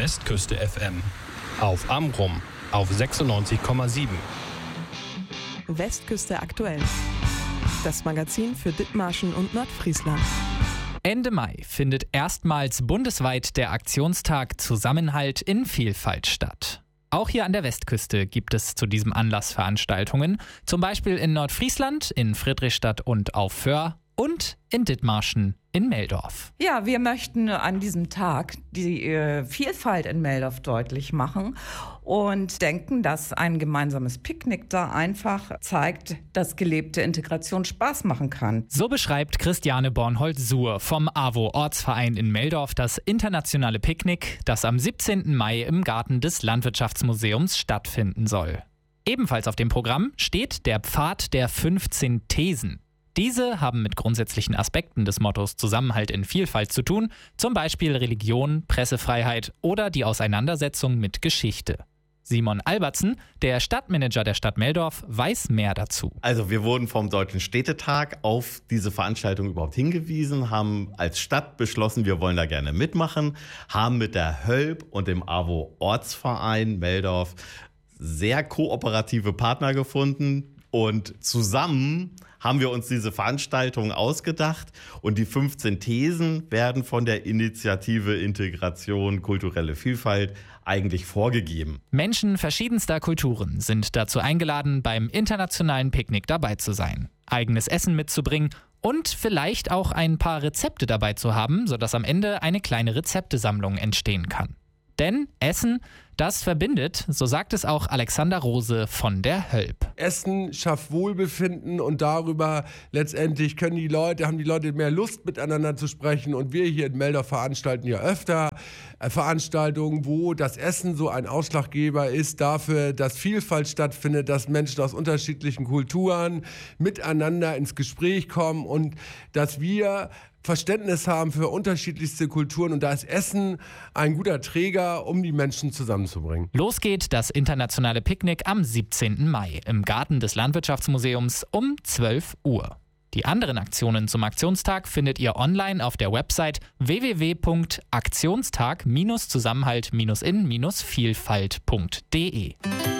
Westküste FM. Auf Amrum auf 96,7. Westküste aktuell. Das Magazin für Dithmarschen und Nordfriesland. Ende Mai findet erstmals bundesweit der Aktionstag Zusammenhalt in Vielfalt statt. Auch hier an der Westküste gibt es zu diesem Anlass Veranstaltungen, zum Beispiel in Nordfriesland, in Friedrichstadt und auf Föhr und in Dithmarschen in Meldorf. Ja, wir möchten an diesem Tag die Vielfalt in Meldorf deutlich machen und denken, dass ein gemeinsames Picknick da einfach zeigt, dass gelebte Integration Spaß machen kann. So beschreibt Christiane Bornholz-Suhr vom AWO-Ortsverein in Meldorf das internationale Picknick, das am 17. Mai im Garten des Landwirtschaftsmuseums stattfinden soll. Ebenfalls auf dem Programm steht der Pfad der 15 Thesen. Diese haben mit grundsätzlichen Aspekten des Mottos Zusammenhalt in Vielfalt zu tun, zum Beispiel Religion, Pressefreiheit oder die Auseinandersetzung mit Geschichte. Simon Albertsen, der Stadtmanager der Stadt Meldorf, weiß mehr dazu. Also wir wurden vom Deutschen Städtetag auf diese Veranstaltung überhaupt hingewiesen, haben als Stadt beschlossen, wir wollen da gerne mitmachen, haben mit der Hölp und dem AWO-Ortsverein Meldorf sehr kooperative Partner gefunden und zusammen haben wir uns diese Veranstaltung ausgedacht und die 15 Thesen werden von der Initiative Integration kulturelle Vielfalt eigentlich vorgegeben. Menschen verschiedenster Kulturen sind dazu eingeladen, beim internationalen Picknick dabei zu sein, eigenes Essen mitzubringen und vielleicht auch ein paar Rezepte dabei zu haben, sodass am Ende eine kleine Rezeptesammlung entstehen kann. Denn Essen, das verbindet, so sagt es auch Alexander Rose von der Hölp. Essen schafft Wohlbefinden und darüber letztendlich haben die Leute mehr Lust miteinander zu sprechen und wir hier in Meldorf veranstalten ja öfter Veranstaltungen, wo das Essen so ein Ausschlaggeber ist dafür, dass Vielfalt stattfindet, dass Menschen aus unterschiedlichen Kulturen miteinander ins Gespräch kommen und dass wir Verständnis haben für unterschiedlichste Kulturen und da ist Essen ein guter Träger, um die Menschen zusammenzubringen. Los geht das internationale Picknick am 17. Mai im Garten des Landwirtschaftsmuseums um 12 Uhr. Die anderen Aktionen zum Aktionstag findet ihr online auf der Website www.aktionstag-zusammenhalt-in-vielfalt.de.